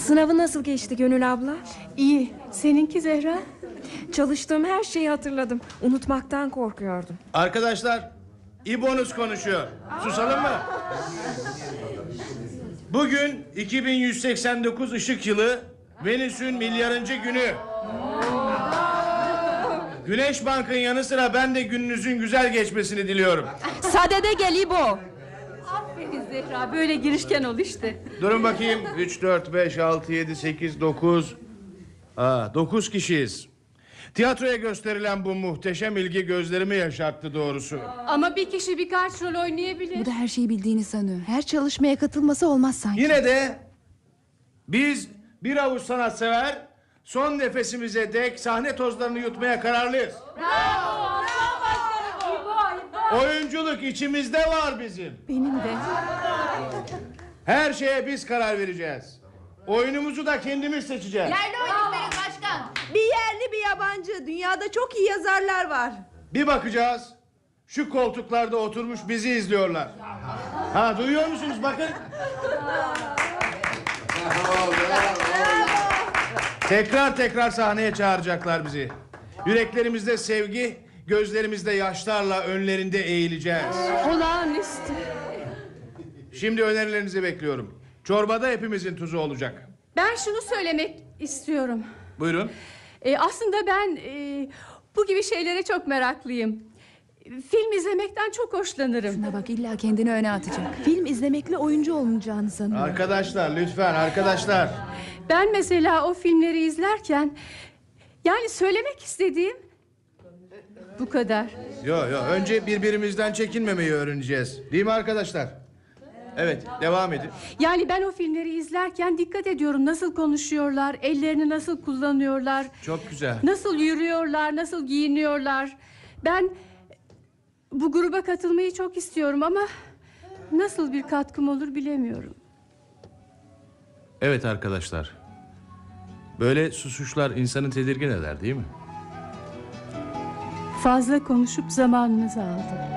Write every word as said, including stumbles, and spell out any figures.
Sınavı nasıl geçti Gönül abla? İyi. Seninki Zehra? Çalıştığım her şeyi hatırladım. Unutmaktan korkuyordum. Arkadaşlar, İbo'nuz konuşuyor. Susalım mı? Bugün iki bin yüz seksen dokuz ışık yılı, Venüs'ün milyarıncı günü. Güneş Bank'ın yanı sıra ben de gününüzün güzel geçmesini diliyorum. Sadede gel İbo. Aferin Zehra, böyle girişken ol işte. Durun bakayım. Üç, dört, beş, altı, yedi, sekiz, dokuz. Aa, dokuz kişiyiz. Tiyatroya gösterilen bu muhteşem ilgi gözlerimi yaşarttı doğrusu. Ama bir kişi birkaç rol oynayabilir. Bu da her şeyi bildiğini sanıyor. Her çalışmaya katılması olmaz sanki. Yine de biz bir avuç sanatsever son nefesimize dek sahne tozlarını yutmaya kararlıyız. Bravo! Oyunculuk içimizde var bizim. Benim de. Her şeye biz karar vereceğiz. Oyunumuzu da kendimiz seçeceğiz. Yerli oynayın başkan. Bir yerli bir yabancı. Dünyada çok iyi yazarlar var. Bir bakacağız. Şu koltuklarda oturmuş bizi izliyorlar. Ha, duyuyor musunuz? Bakın. Tekrar tekrar sahneye çağıracaklar bizi. Yüreklerimizde sevgi, gözlerimizde yaşlarla önlerinde eğileceğiz. Olağanüstü. Şimdi önerilerinizi bekliyorum. Çorbada hepimizin tuzu olacak. Ben şunu söylemek istiyorum. Buyurun. Ee, aslında ben e, bu gibi şeylere çok meraklıyım. Film izlemekten çok hoşlanırım. Şuna bak, illa kendini öne atacak. Film izlemekle oyuncu olunacağını sanıyor. Arkadaşlar lütfen arkadaşlar. Ben mesela o filmleri izlerken, yani söylemek istediğim bu kadar. Yo yo, önce birbirimizden çekinmemeyi öğreneceğiz. Değil mi arkadaşlar? Evet, devam edin. Yani ben o filmleri izlerken dikkat ediyorum, nasıl konuşuyorlar, ellerini nasıl kullanıyorlar. Çok güzel. Nasıl yürüyorlar, nasıl giyiniyorlar. Ben bu gruba katılmayı çok istiyorum ama nasıl bir katkım olur bilemiyorum. Evet arkadaşlar. Böyle susuşlar insanı tedirgin eder değil mi? Fazla konuşup zamanınızı aldım.